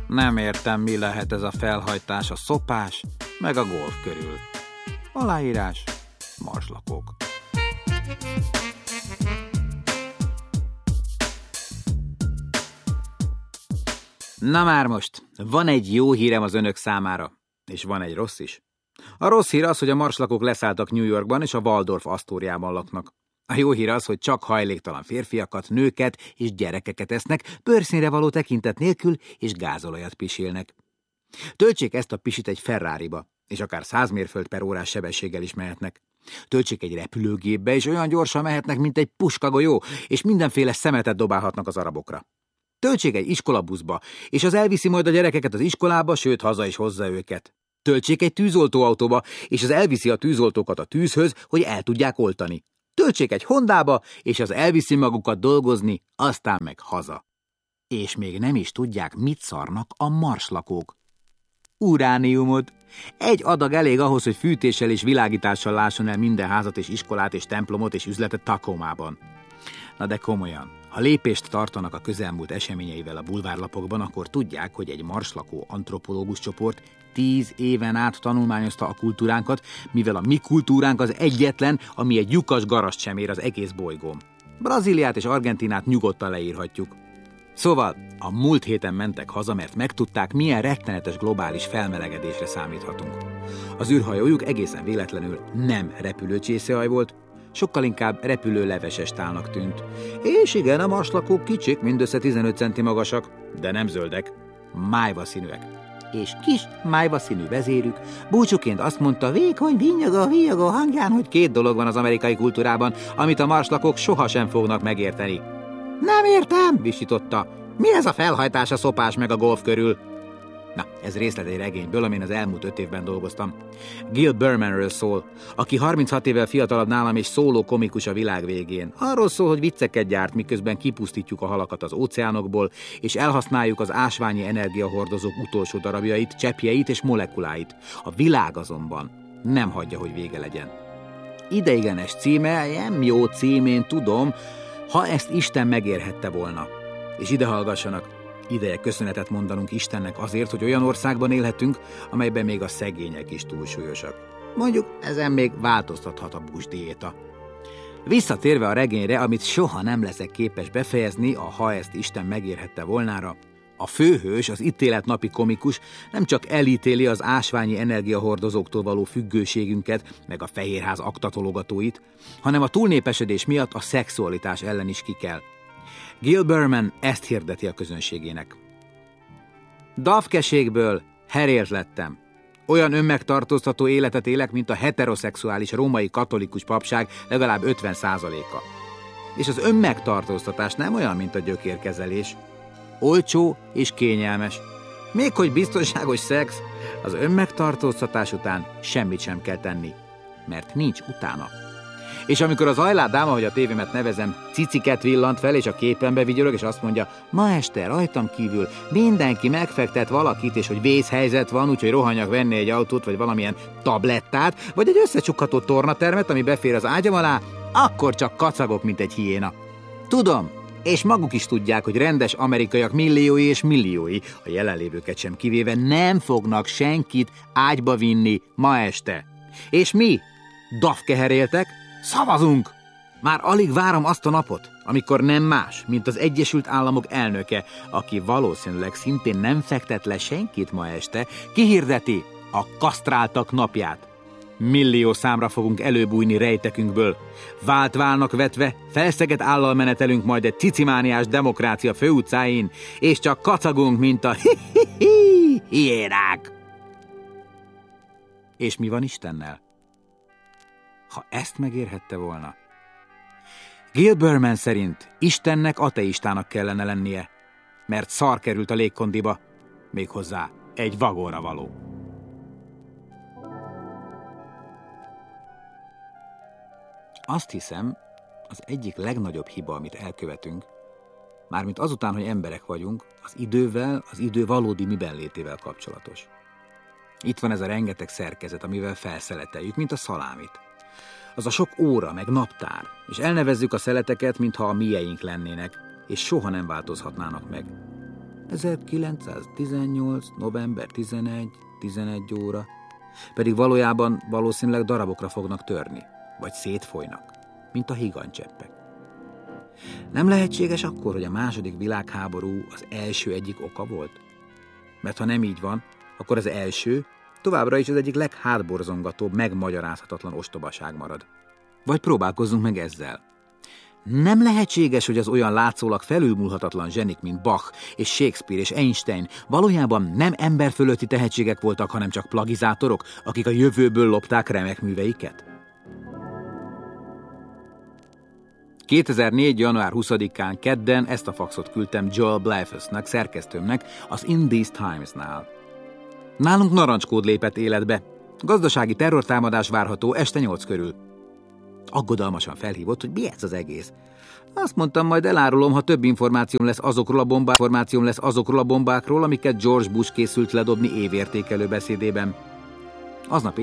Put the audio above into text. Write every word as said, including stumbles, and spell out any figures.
Nem értem, mi lehet ez a felhajtás a szopás, meg a golf körül. Aláírás, marslakók. Na már most, van egy jó hírem az önök számára, és van egy rossz is. A rossz hír az, hogy a marslakók leszálltak New Yorkban, és a Waldorf Astoriában laknak. A jó hír az, hogy csak hajléktalan férfiakat, nőket és gyerekeket esznek, bőrszínre való tekintet nélkül, és gázolajat pisilnek. Töltsék ezt a pisit egy Ferrariba, és akár száz mérföld per órás sebességgel is mehetnek. Töltsék egy repülőgépbe, és olyan gyorsan mehetnek, mint egy puskagolyó, és mindenféle szemetet dobálhatnak az arabokra. Töltsék egy iskolabuszba, és az elviszi majd a gyerekeket az iskolába, sőt, haza is hozza őket. Töltsék egy tűzoltóautóba, és az elviszi a tűzoltókat a tűzhöz, hogy el tudják oltani. Töltsék egy Hondába, és az elviszi magukat dolgozni, aztán meg haza. És még nem is tudják, mit szarnak a marslakók. Urániumot. Egy adag elég ahhoz, hogy fűtéssel és világítással lásson el minden házat és iskolát és templomot és üzletet Tacomában. Na de komolyan, ha lépést tartanak a közelmúlt eseményeivel a bulvárlapokban, akkor tudják, hogy egy marslakó antropológus csoport tíz éven át tanulmányozta a kultúránkat, mivel a mi kultúránk az egyetlen, ami egy lyukas garast sem ér az egész bolygón. Brazíliát és Argentínát nyugodtan leírhatjuk. Szóval a múlt héten mentek haza, mert megtudták, milyen rettenetes globális felmelegedésre számíthatunk. Az űrhajójuk egészen véletlenül nem repülőcsészehaj volt, sokkal inkább repülőleveses tálnak tűnt. És igen, a marslakók kicsik, mindössze tizenöt centi magasak, de nem zöldek, májva színűek. És kis májva színű vezérük búcsúként azt mondta vékony, vinnyogó, vinnyogó hangján, hogy két dolog van az amerikai kultúrában, amit a marslakók sohasem fognak megérteni. Nem értem, visította. Mi ez a felhajtás a szopás meg a golf körül? Na, ez részlet egy regényből, amin az elmúlt öt évben dolgoztam. Gil Bermanről szól, aki harminchat évvel fiatalabb nálam és szóló komikus a világ végén. Arról szól, hogy vicceket gyárt, miközben kipusztítjuk a halakat az óceánokból, és elhasználjuk az ásványi energiahordozók utolsó darabjait, cseppjeit és molekuláit. A világ azonban nem hagyja, hogy vége legyen. Ideiglenes címe, nem jó cím, én tudom, ha ezt Isten megérhette volna. És ide hallgassanak. Ideje köszönetet mondanunk Istennek azért, hogy olyan országban élhetünk, amelyben még a szegények is túlsúlyosak. Mondjuk ezen még változtathat a buszdiéta. Visszatérve a regényre, amit soha nem leszek képes befejezni, a ha ezt Isten megérhette volnára, a főhős, az ítéletnapi komikus nem csak elítéli az ásványi energiahordozóktól való függőségünket, meg a Fehérház aktatologatóit, hanem a túlnépesedés miatt a szexualitás ellen is kikel. Gil Berman ezt hirdeti a közönségének. Dafkeségből herélt lettem. Olyan önmegtartóztató életet élek, mint a heteroszexuális római katolikus papság legalább ötven százaléka. És az önmegtartóztatás nem olyan, mint a gyökérkezelés. Olcsó és kényelmes. Még hogy biztonságos szex, az önmegtartóztatás után semmit sem kell tenni, mert nincs utána. És amikor az ajládáma, hogy a tévémet nevezem, ciciket villant fel, és a képembe vigyorog, és azt mondja, ma este rajtam kívül mindenki megfektet valakit, és hogy vészhelyzet van, úgyhogy rohanjak venni egy autót, vagy valamilyen tablettát, vagy egy összecsukható tornatermet, ami befér az ágyam alá, akkor csak kacagok, mint egy hiéna. Tudom, és maguk is tudják, hogy rendes amerikaiak milliói és milliói, a jelenlévőket sem kivéve, nem fognak senkit ágyba vinni ma este. És mi? Dafkeheréltek? Szavazunk! Már alig várom azt a napot, amikor nem más, mint az Egyesült Államok elnöke, aki valószínűleg szintén nem fektet le senkit ma este, kihirdeti a kasztráltak napját. Millió számra fogunk előbújni rejtekünkből. Vált válnak vetve, felszeget állal menetelünk majd egy cicimániás demokrácia főutcáin, és csak kacagunk, mint a hi-hi-hi hiénák. És mi van Istennel? Ha ezt megérhette volna. Gil Berman szerint Istennek ateistának kellene lennie, mert szar került a légkondiba, méghozzá egy vagóra való. Azt hiszem, az egyik legnagyobb hiba, amit elkövetünk, mármint azután, hogy emberek vagyunk, az idővel, az idő valódi miben létével kapcsolatos. Itt van ez a rengeteg szerkezet, amivel felszeleteljük, mint a szalámit. Az a sok óra, meg naptár, és elnevezzük a szeleteket, mintha a mieink lennének, és soha nem változhatnának meg. ezerkilencszáztizennyolc. november tizenegy. tizenegy óra. Pedig valójában valószínűleg darabokra fognak törni, vagy szétfolynak, mint a higancseppek. Nem lehetséges akkor, hogy a második világháború az első egyik oka volt? Mert ha nem így van, akkor az első továbbra is az egyik leghátborzongatóbb, megmagyarázhatatlan ostobaság marad. Vagy próbálkozzunk meg ezzel. Nem lehetséges, hogy az olyan látszólag felülmúlhatatlan zsenik, mint Bach és Shakespeare és Einstein valójában nem emberfölötti tehetségek voltak, hanem csak plagizátorok, akik a jövőből lopták remek műveiket? kétezer-négy. január huszadikán kedden ezt a faxot küldtem Joel Blyfussnak, szerkesztőmnek az In These Times-nál. Nálunk narancskód lépett életbe. Gazdasági terrortámadás várható este nyolc körül. Aggodalmasan felhívott, hogy mi ez az egész. Azt mondtam, majd elárulom, ha több információm lesz azokról a bombá... információm lesz azokról a bombákról, amiket George Bush készült ledobni évértékelő beszédében. Aznap